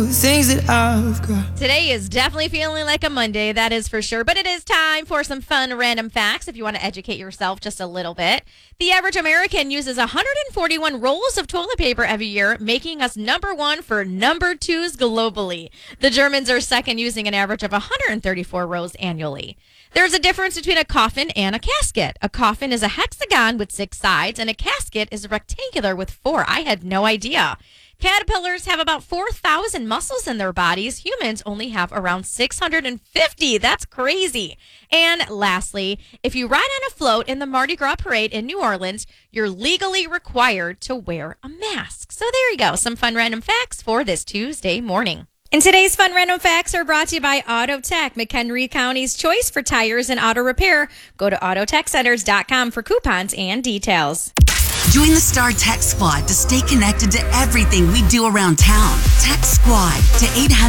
Things that I've got. Today is definitely feeling like a Monday, that is for sure. But it is time for some fun random facts if you want to educate yourself just a little bit. The average American uses 141 rolls of toilet paper every year, making us number one for number twos globally. The Germans are second, using an average of 134 rolls annually. There's a difference between a coffin and a casket. A coffin is a hexagon with 6 sides, and a casket is rectangular with 4. I had no idea. Caterpillars have about 4,000 muscles in their bodies. Humans only have around 650. That's crazy. And lastly, if you ride on a float in the Mardi Gras parade in New Orleans, you're legally required to wear a mask. So there you go. Some fun random facts for this Tuesday morning. And today's fun random facts are brought to you by Auto Tech, McHenry County's choice for tires and auto repair. Go to autotechcenters.com for coupons and details. Join the Star Tech Squad to stay connected to everything we do around town. Text Squad to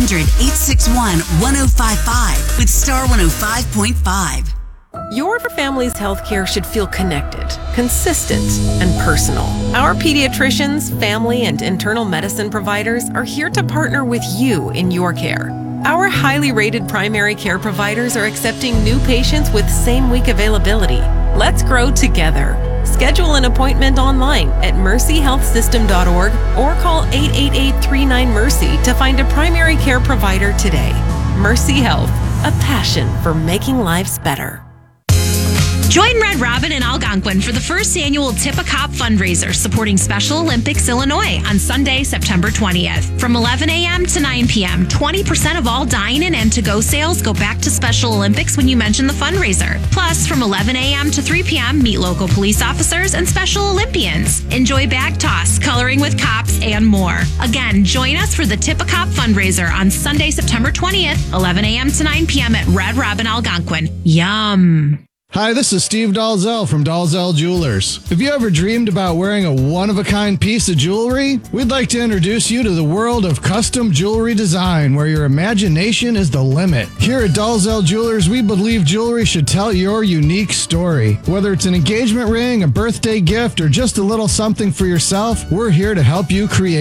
800-861-1055 with Star 105.5. Your family's healthcare should feel connected, consistent, and personal. Our pediatricians, family, and internal medicine providers are here to partner with you in your care. Our highly rated primary care providers are accepting new patients with same-week availability. Let's grow together. Schedule an appointment online at mercyhealthsystem.org or call 888-39-MERCY to find a primary care provider today. Mercy Health, a passion for making lives better. Join Red Robin in Algonquin for the first annual Tip a Cop fundraiser supporting Special Olympics Illinois on Sunday, September 20th. From 11 a.m. to 9 p.m., 20% of all dine-in and to-go sales go back to Special Olympics when you mention the fundraiser. Plus, from 11 a.m. to 3 p.m., meet local police officers and Special Olympians. Enjoy bag toss, coloring with cops, and more. Again, join us for the Tip a Cop fundraiser on Sunday, September 20th, 11 a.m. to 9 p.m. at Red Robin, Algonquin. Yum! Hi, this is Steve Dalzell from Dalzell Jewelers. Have you ever dreamed about wearing a one-of-a-kind piece of jewelry? We'd like to introduce you to the world of custom jewelry design, where your imagination is the limit. Here at Dalzell Jewelers, we believe jewelry should tell your unique story. Whether it's an engagement ring, a birthday gift, or just a little something for yourself, we're here to help you create